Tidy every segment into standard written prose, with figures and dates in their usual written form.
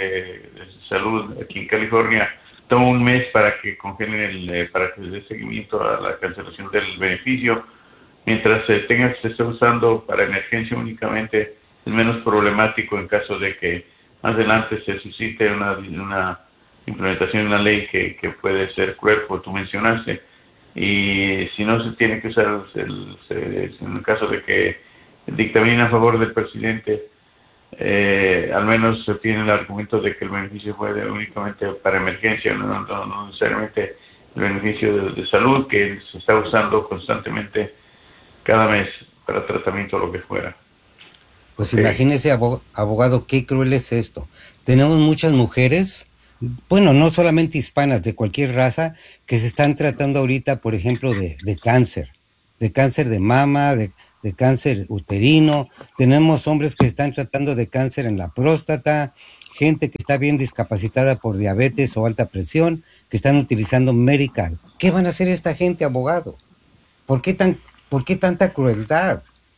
de salud aquí en California toma un mes para que congelen para que se dé seguimiento a la cancelación del beneficio. Mientras se esté usando para emergencia únicamente, es menos problemático en caso de que más adelante se suscite una implementación de una ley que puede ser cruel, como tú mencionaste. Y si no se tiene que usar, en el caso de que dictamine a favor del presidente, al menos se tiene el argumento de que el beneficio fue únicamente para emergencia, no necesariamente el beneficio de salud que se está usando constantemente cada mes para tratamiento o lo que fuera. Pues Okay. imagínese, abogado, qué cruel es esto. Tenemos muchas mujeres, bueno, no solamente hispanas, de cualquier raza, que se están tratando ahorita, por ejemplo, de cáncer de mama, de cáncer uterino. Tenemos hombres que están tratando de cáncer en la próstata, gente que está bien discapacitada por diabetes o alta presión, que están utilizando Medical. ¿Qué van a hacer esta gente, abogado? ¿Por qué tanta crueldad?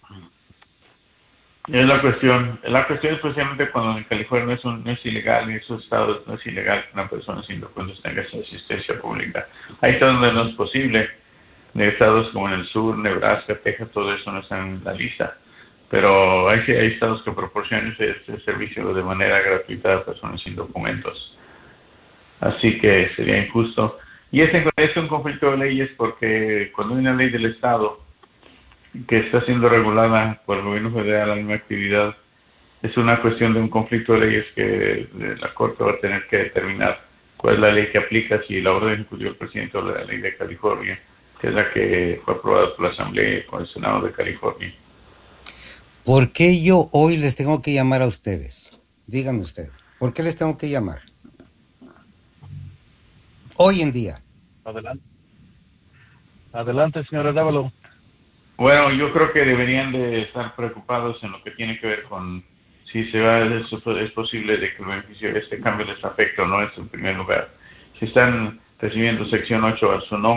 Es la cuestión especialmente cuando en California no es ilegal, en esos estados no es ilegal que una persona sin documentos tenga esa asistencia pública. Hay estados donde no es posible, de estados como en el sur, Nebraska, Texas, todo eso no está en la lista, pero hay estados que proporcionan ese servicio de manera gratuita a personas sin documentos. Así que sería injusto. Y es un conflicto de leyes porque cuando hay una ley del estado que está siendo regulada por el gobierno federal, la misma actividad, es una cuestión de un conflicto de leyes que la Corte va a tener que determinar cuál es la ley que aplica, si la orden ejecutiva del presidente o la ley de California, que es la que fue aprobada por la Asamblea y por el Senado de California. ¿Por qué yo hoy les tengo que llamar a ustedes? Díganme ustedes, ¿por qué les tengo que llamar? Hoy en día. Adelante, adelante, señor Arevalo. Bueno, yo creo que deberían de estar preocupados en lo que tiene que ver con si es posible de que el beneficio de este cambio les afecte o no, es en primer lugar. Si están recibiendo sección 8 a su nombre,